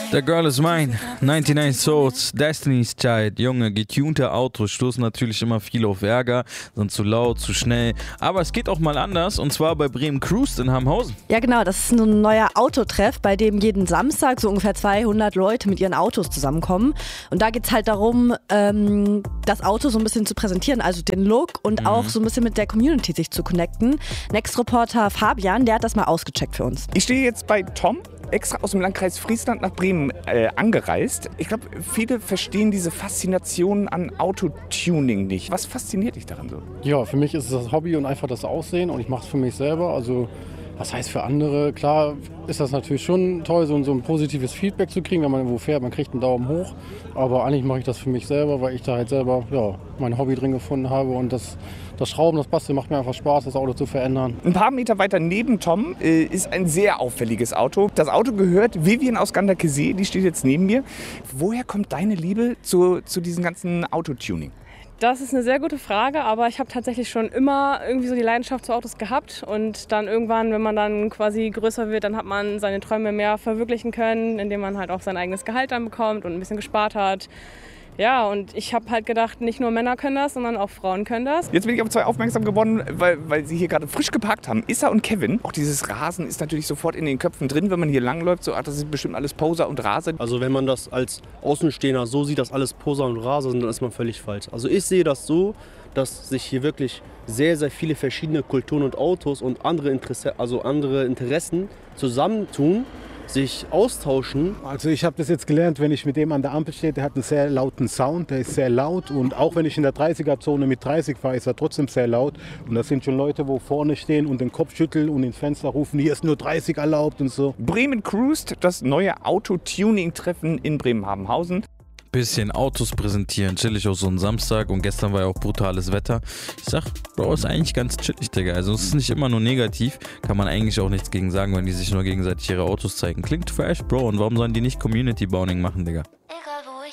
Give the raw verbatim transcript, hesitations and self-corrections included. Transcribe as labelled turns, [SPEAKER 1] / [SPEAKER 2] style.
[SPEAKER 1] The Girl is Mine, neunundneunzig Souls, Destiny's Child. Junge, getunte Autos stoßen natürlich immer viel auf Ärger, sind zu laut, zu schnell. Aber es geht auch mal anders, und zwar bei Bremen Cruised in Hammhausen.
[SPEAKER 2] Ja genau, das ist ein neuer Autotreff, bei dem jeden Samstag so ungefähr zweihundert Leute mit ihren Autos zusammenkommen. Und da geht es halt darum, ähm, das Auto so ein bisschen zu präsentieren, also den Look und mhm. auch so ein bisschen mit der Community sich zu connecten. Next-Reporter Fabian, der hat das mal ausgecheckt für uns.
[SPEAKER 3] Ich stehe jetzt bei Tom, extra aus dem Landkreis Friesland nach Bremen äh, angereist. Ich glaube, viele verstehen diese Faszination an Autotuning nicht. Was fasziniert dich daran so?
[SPEAKER 4] Ja, für mich ist es das Hobby und einfach das Aussehen, und ich mache es für mich selber. Also was heißt für andere? Klar ist das natürlich schon toll, so, so ein positives Feedback zu kriegen, wenn man irgendwo fährt, man kriegt einen Daumen hoch. Aber eigentlich mache ich das für mich selber, weil ich da halt selber ja, mein Hobby drin gefunden habe, und das, das Schrauben, das Basteln macht mir einfach Spaß, das Auto zu verändern.
[SPEAKER 3] Ein paar Meter weiter neben Tom äh, ist ein sehr auffälliges Auto. Das Auto gehört Vivian aus Ganderkesee, die steht jetzt neben mir. Woher kommt deine Liebe zu, zu diesem ganzen Autotuning?
[SPEAKER 5] Das ist eine sehr gute Frage, aber ich habe tatsächlich schon immer irgendwie so die Leidenschaft zu Autos gehabt, und dann irgendwann, wenn man dann quasi größer wird, dann hat man seine Träume mehr verwirklichen können, indem man halt auch sein eigenes Gehalt dann bekommt und ein bisschen gespart hat. Ja, und ich habe halt gedacht, nicht nur Männer können das, sondern auch Frauen können das.
[SPEAKER 3] Jetzt bin ich auf zwei aufmerksam geworden, weil, weil sie hier gerade frisch geparkt haben. Issa und Kevin. Auch dieses Rasen ist natürlich sofort in den Köpfen drin, wenn man hier langläuft. So, ach, das sind bestimmt alles Poser und Raser.
[SPEAKER 6] Also wenn man das als Außenstehender so sieht, dass alles Poser und Raser sind, dann ist man völlig falsch. Also ich sehe das so, dass sich hier wirklich sehr, sehr viele verschiedene Kulturen und Autos und andere, Interesse, also andere Interessen zusammentun, sich austauschen.
[SPEAKER 7] Also ich habe das jetzt gelernt, wenn ich mit dem an der Ampel stehe, der hat einen sehr lauten Sound, der ist sehr laut, und auch wenn ich in der dreißiger-Zone mit dreißig fahre, ist er trotzdem sehr laut, und das sind schon Leute, wo vorne stehen und den Kopf schütteln und ins Fenster rufen, hier ist nur dreißig erlaubt und so.
[SPEAKER 3] Bremen Cruised, das neue Auto-Tuning-Treffen in Bremen-Habenhausen.
[SPEAKER 1] Bisschen Autos präsentieren, chillig auch so ein Samstag, und gestern war ja auch brutales Wetter. Ich sag, Bro, ist eigentlich ganz chillig, Digga. Also es ist nicht immer nur negativ, kann man eigentlich auch nichts gegen sagen, wenn die sich nur gegenseitig ihre Autos zeigen. Klingt fresh, Bro, und warum sollen die nicht Community-Bowning machen, Digga?